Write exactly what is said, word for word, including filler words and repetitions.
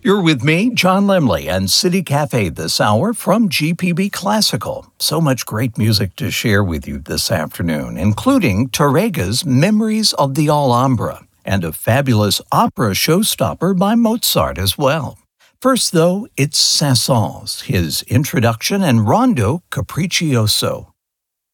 You're with me, John Lemley, and City Cafe this hour from G P B Classical. So much great music to share with you this afternoon, including Tárrega's Memories of the Alhambra and a fabulous opera showstopper by Mozart as well. First, though, it's Saint-Saëns, his introduction and Rondo Capriccioso.